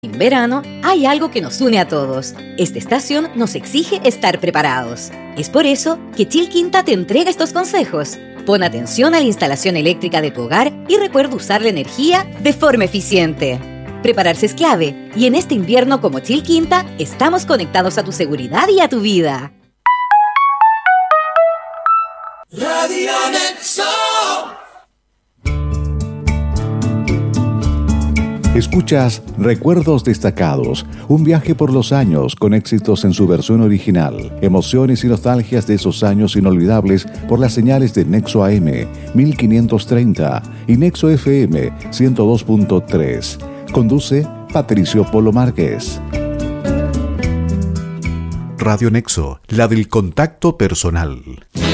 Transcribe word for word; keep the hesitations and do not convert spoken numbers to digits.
En verano, hay algo que nos une a todos. Esta estación nos exige estar preparados. Es por eso que Chilquinta te entrega estos consejos. Pon atención a la instalación eléctrica de tu hogar y recuerda usar la energía de forma eficiente. Prepararse es clave, y en este invierno como Chilquinta, estamos conectados a tu seguridad y a tu vida. Radio Nexo. Escuchas Recuerdos Destacados, un viaje por los años con éxitos en su versión original, emociones y nostalgias de esos años inolvidables por las señales de Nexo A M mil quinientos treinta y Nexo F M ciento dos punto tres. Conduce Patricio Polo Márquez. Radio Nexo, la del contacto personal.